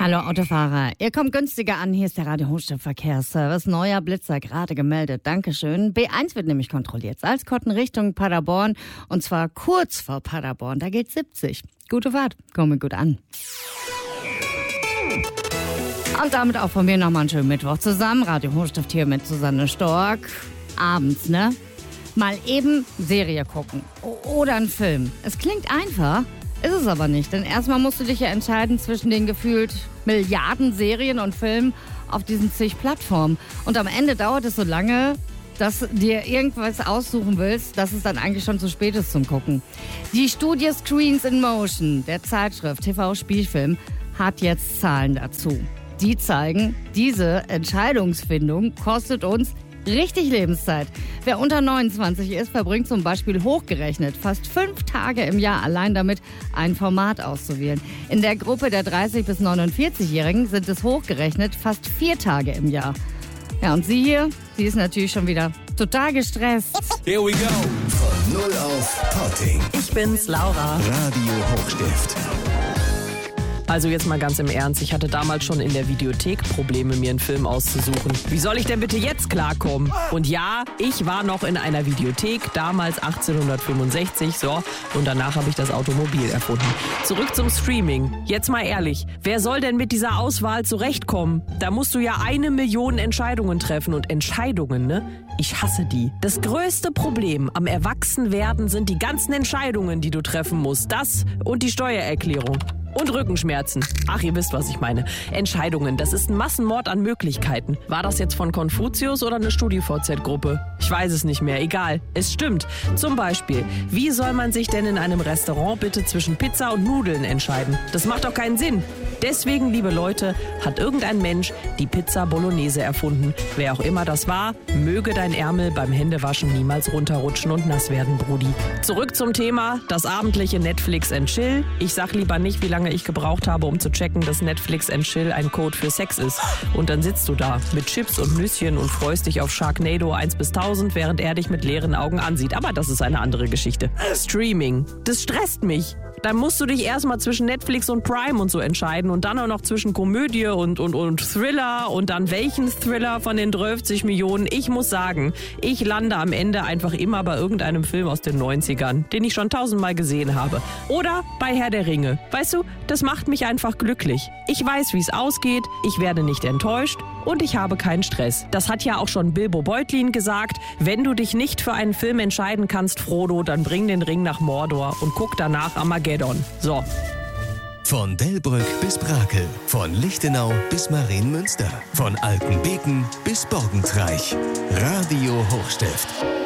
Hallo Autofahrer, ihr kommt günstiger an, hier ist der Radio Hochstift Verkehrsservice, neuer Blitzer gerade gemeldet, Dankeschön. B1 wird nämlich kontrolliert, Salzkotten Richtung Paderborn und zwar kurz vor Paderborn, da geht 70. Gute Fahrt, komme gut an. Und damit auch von mir nochmal einen schönen Mittwoch zusammen, Radio Hochstift hier mit Susanne Stork, abends, ne? Mal eben Serie gucken oder einen Film. Es klingt einfach. Ist es aber nicht, denn erstmal musst du dich ja entscheiden zwischen den gefühlt Milliarden Serien und Filmen auf diesen zig Plattformen. Und am Ende dauert es so lange, dass du dir irgendwas aussuchen willst, dass es dann eigentlich schon zu spät ist zum Gucken. Die Studie Screens in Motion der Zeitschrift TV Spielfilm hat jetzt Zahlen dazu. Die zeigen, diese Entscheidungsfindung kostet uns richtig Lebenszeit. Wer unter 29 ist, verbringt zum Beispiel hochgerechnet fast 5 Tage im Jahr allein damit, ein Format auszuwählen. In der Gruppe der 30- bis 49-Jährigen sind es hochgerechnet fast 4 Tage im Jahr. Ja, und sie hier, sie ist natürlich schon wieder total gestresst. Here we go. Von 0 auf Potting. Ich bin's, Laura. Radio Hochstift. Also jetzt mal ganz im Ernst, ich hatte damals schon in der Videothek Probleme, mir einen Film auszusuchen. Wie soll ich denn bitte jetzt klarkommen? Und ja, ich war noch in einer Videothek, damals 1865, so, und danach habe ich das Automobil erfunden. Zurück zum Streaming. Jetzt mal ehrlich, wer soll denn mit dieser Auswahl zurechtkommen? Da musst du ja 1 Million Entscheidungen treffen und Entscheidungen, ne? Ich hasse die. Das größte Problem am Erwachsenwerden sind die ganzen Entscheidungen, die du treffen musst. Das und die Steuererklärung. Und Rückenschmerzen. Ach, ihr wisst, was ich meine. Entscheidungen, das ist ein Massenmord an Möglichkeiten. War das jetzt von Konfuzius oder eine StudiVZ-Gruppe? Ich weiß es nicht mehr, egal. Es stimmt. Zum Beispiel, wie soll man sich denn in einem Restaurant bitte zwischen Pizza und Nudeln entscheiden? Das macht doch keinen Sinn. Deswegen, liebe Leute, hat irgendein Mensch die Pizza Bolognese erfunden. Wer auch immer das war, möge dein Ärmel beim Händewaschen niemals runterrutschen und nass werden, Brudi. Zurück zum Thema, das abendliche Netflix and Chill. Ich sag lieber nicht, wie lange ich gebraucht habe, um zu checken, dass Netflix and Chill ein Code für Sex ist. Und dann sitzt du da mit Chips und Nüsschen und freust dich auf Sharknado 1 bis 1000, während er dich mit leeren Augen ansieht. Aber das ist eine andere Geschichte. Streaming, das stresst mich. Dann musst du dich erstmal zwischen Netflix und Prime und so entscheiden und dann auch noch zwischen Komödie und Thriller und dann welchen Thriller von den 12 Millionen. Ich muss sagen, ich lande am Ende einfach immer bei irgendeinem Film aus den 90ern, den ich schon 1000-mal gesehen habe. Oder bei Herr der Ringe. Weißt du, das macht mich einfach glücklich. Ich weiß, wie es ausgeht, ich werde nicht enttäuscht und ich habe keinen Stress. Das hat ja auch schon Bilbo Beutlin gesagt. Wenn du dich nicht für einen Film entscheiden kannst, Frodo, dann bring den Ring nach Mordor und guck danach Armageddon. So. Von Delbrück bis Brakel, von Lichtenau bis Marienmünster, von Altenbeken bis Borgentreich. Radio Hochstift.